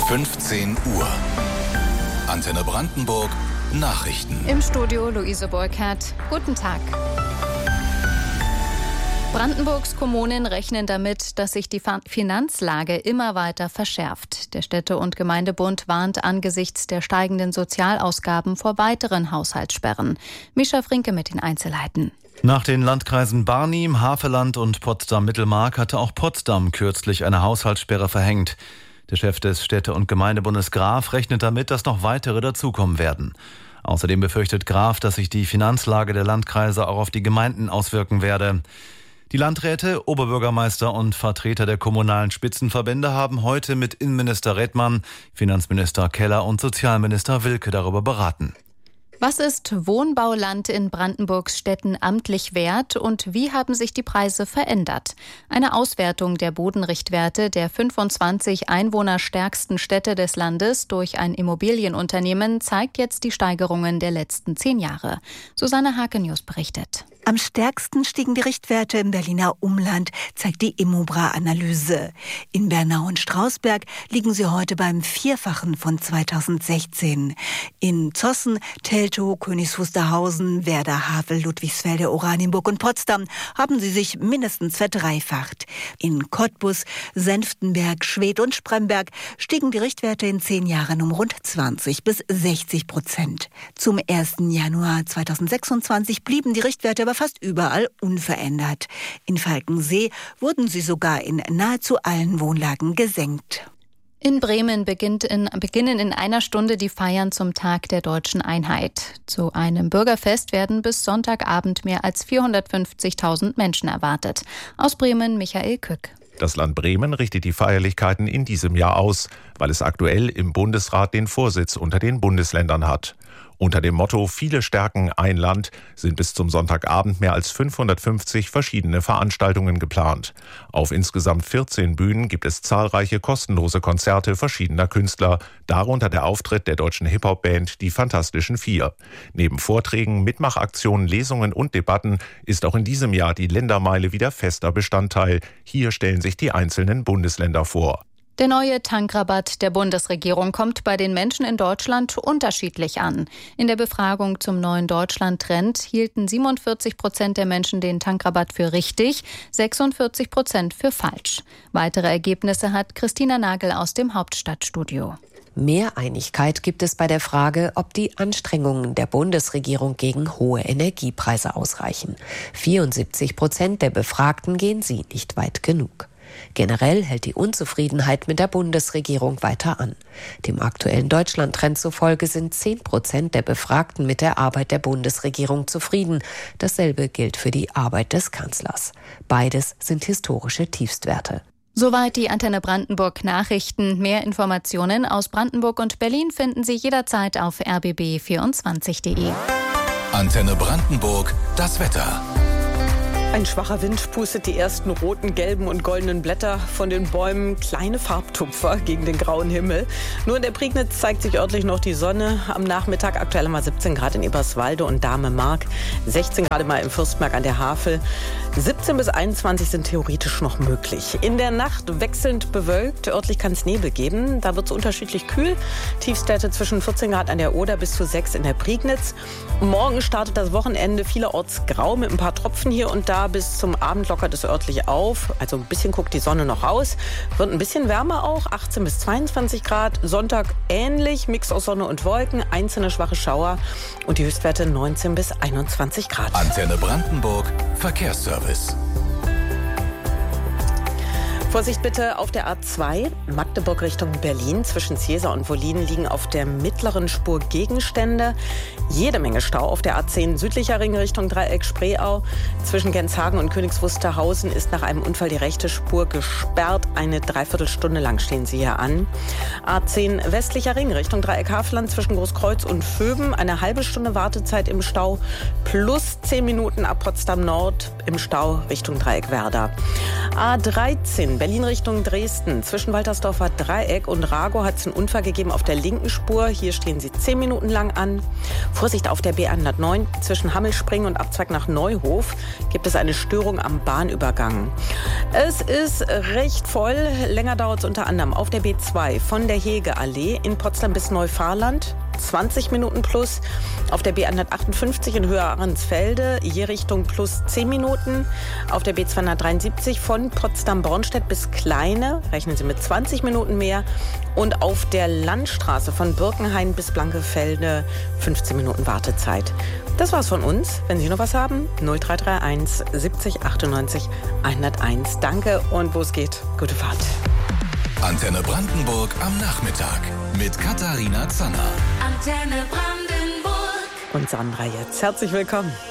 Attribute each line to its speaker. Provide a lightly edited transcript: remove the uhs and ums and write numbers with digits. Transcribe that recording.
Speaker 1: 15 Uhr. Antenne Brandenburg, Nachrichten.
Speaker 2: Im Studio Luise Burkhardt. Guten Tag. Brandenburgs Kommunen rechnen damit, dass sich die Finanzlage immer weiter verschärft. Der Städte- und Gemeindebund warnt angesichts der steigenden Sozialausgaben vor weiteren Haushaltssperren. Mischa Frinke mit den Einzelheiten.
Speaker 3: Nach den Landkreisen Barnim, Havelland und Potsdam-Mittelmark hatte auch Potsdam kürzlich eine Haushaltssperre verhängt. Der Chef des Städte- und Gemeindebundes Graf rechnet damit, dass noch weitere dazukommen werden. Außerdem befürchtet Graf, dass sich die Finanzlage der Landkreise auch auf die Gemeinden auswirken werde. Die Landräte, Oberbürgermeister und Vertreter der kommunalen Spitzenverbände haben heute mit Innenminister Redmann, Finanzminister Keller und Sozialminister Wilke darüber beraten.
Speaker 2: Was ist Wohnbauland in Brandenburgs Städten amtlich wert und wie haben sich die Preise verändert? Eine Auswertung der Bodenrichtwerte der 25 einwohnerstärksten Städte des Landes durch ein Immobilienunternehmen zeigt jetzt die Steigerungen der letzten 10 Jahre. Susanne Hake-News berichtet.
Speaker 4: Am stärksten stiegen die Richtwerte im Berliner Umland, zeigt die Immobra-Analyse. In Bernau und Strausberg liegen sie heute beim Vierfachen von 2016. In Zossen, Teltow, Königs Wusterhausen, Werder, Havel, Ludwigsfelde, Oranienburg und Potsdam haben sie sich mindestens verdreifacht. In Cottbus, Senftenberg, Schwedt und Spremberg stiegen die Richtwerte in 10 Jahren um rund 20 bis 60%. Zum 1. Januar 2026 blieben die Richtwerte aber fast überall unverändert. In Falkensee wurden sie sogar in nahezu allen Wohnlagen gesenkt.
Speaker 2: In Bremen beginnen in einer Stunde die Feiern zum Tag der Deutschen Einheit. Zu einem Bürgerfest werden bis Sonntagabend mehr als 450.000 Menschen erwartet. Aus Bremen Michael Kück.
Speaker 5: Das Land Bremen richtet die Feierlichkeiten in diesem Jahr aus, weil es aktuell im Bundesrat den Vorsitz unter den Bundesländern hat. Unter dem Motto »Viele stärken ein Land« sind bis zum Sonntagabend mehr als 550 verschiedene Veranstaltungen geplant. Auf insgesamt 14 Bühnen gibt es zahlreiche kostenlose Konzerte verschiedener Künstler, darunter der Auftritt der deutschen Hip-Hop-Band Die Fantastischen Vier. Neben Vorträgen, Mitmachaktionen, Lesungen und Debatten ist auch in diesem Jahr die Ländermeile wieder fester Bestandteil. Hier stellen sich die einzelnen Bundesländer vor.
Speaker 2: Der neue Tankrabatt der Bundesregierung kommt bei den Menschen in Deutschland unterschiedlich an. In der Befragung zum neuen Deutschland-Trend hielten 47% der Menschen den Tankrabatt für richtig, 46% für falsch. Weitere Ergebnisse hat Christina Nagel aus dem Hauptstadtstudio.
Speaker 6: Mehr Einigkeit gibt es bei der Frage, ob die Anstrengungen der Bundesregierung gegen hohe Energiepreise ausreichen. 74% der Befragten gehen sie nicht weit genug. Generell hält die Unzufriedenheit mit der Bundesregierung weiter an. Dem aktuellen Deutschland-Trend zufolge sind 10% der Befragten mit der Arbeit der Bundesregierung zufrieden. Dasselbe gilt für die Arbeit des Kanzlers. Beides sind historische Tiefstwerte.
Speaker 2: Soweit die Antenne Brandenburg Nachrichten. Mehr Informationen aus Brandenburg und Berlin finden Sie jederzeit auf rbb24.de.
Speaker 1: Antenne Brandenburg, das Wetter.
Speaker 7: Ein schwacher Wind pustet die ersten roten, gelben und goldenen Blätter von den Bäumen, kleine Farbtupfer gegen den grauen Himmel. Nur in der Prignitz zeigt sich örtlich noch die Sonne. Am Nachmittag aktuell mal 17 Grad in Eberswalde und Dahme-Mark, 16 Grad mal im Fürstmark an der Havel. 17 bis 21 sind theoretisch noch möglich. In der Nacht wechselnd bewölkt, örtlich kann es Nebel geben. Da wird es unterschiedlich kühl. Tiefstwerte zwischen 14 Grad an der Oder bis zu 6 in der Prignitz. Morgen startet das Wochenende vielerorts grau mit ein paar Tropfen hier und da. Bis zum Abend lockert es örtlich auf. Also ein bisschen guckt die Sonne noch raus. Wird ein bisschen wärmer auch, 18 bis 22 Grad. Sonntag ähnlich, Mix aus Sonne und Wolken, einzelne schwache Schauer und die Höchstwerte 19 bis 21 Grad.
Speaker 1: Antenne Brandenburg, Verkehrsservice.
Speaker 7: Vorsicht bitte auf der A2, Magdeburg Richtung Berlin. Zwischen Ziesar und Wollin liegen auf der mittleren Spur Gegenstände. Jede Menge Stau auf der A10 südlicher Ring Richtung Dreieck Spreeau. Zwischen Genshagen und Königs Wusterhausen ist nach einem Unfall die rechte Spur gesperrt. Eine Dreiviertelstunde lang stehen sie hier an. A10 westlicher Ring Richtung Dreieck Havelland zwischen Großkreuz und Vöben. Eine halbe Stunde Wartezeit im Stau plus 10 Minuten ab Potsdam Nord im Stau Richtung Dreieck Werder. A13 Berlin Richtung Dresden. Zwischen Waltersdorfer Dreieck und Ragow hat es einen Unfall gegeben auf der linken Spur. Hier stehen Sie 10 Minuten lang an. Vorsicht auf der B109. Zwischen Hammelspringen und Abzweig nach Neuhof gibt es eine Störung am Bahnübergang. Es ist recht voll. Länger dauert es unter anderem auf der B2 von der Hegeallee in Potsdam bis Neufahrland. 20 Minuten plus. Auf der B158 in Höhe Ahrensfelde, je Richtung plus 10 Minuten. Auf der B273 von Potsdam-Bornstedt bis Kleine, rechnen Sie mit 20 Minuten mehr. Und auf der Landstraße von Birkenhain bis Blankefelde 15 Minuten Wartezeit. Das war's von uns. Wenn Sie noch was haben, 0331 70 98 101. Danke und wo es geht, gute Fahrt.
Speaker 1: Antenne Brandenburg am Nachmittag mit Katharina Zanner.
Speaker 8: Antenne Brandenburg.
Speaker 7: Und Sandra jetzt. Herzlich willkommen.